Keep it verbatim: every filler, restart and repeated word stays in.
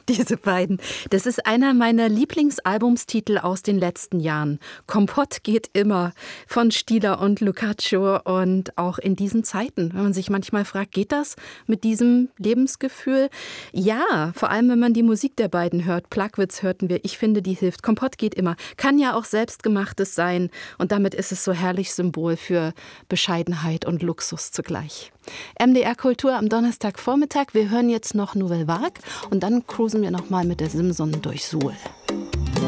diese beiden. Das ist einer meiner Lieblingsalbumstitel aus den letzten Jahren. Kompott geht immer von Stieler und Lucaccio und auch in diesen Zeiten, wenn man sich manchmal fragt, geht das mit diesem Lebensgefühl? Ja, vor allem wenn man die Musik der beiden hört. Plagwitz hörten wir, ich finde, die hilft. Kompott geht immer. Kann ja auch selbstgemachtes sein und damit ist es so herrlich Symbol für Bescheidenheit und Luxus zugleich. M D R Kultur am Donnerstagvormittag. Wir hören jetzt noch Nouvelle Vague und dann cruisen wir noch mal mit der Simson durch Suhl.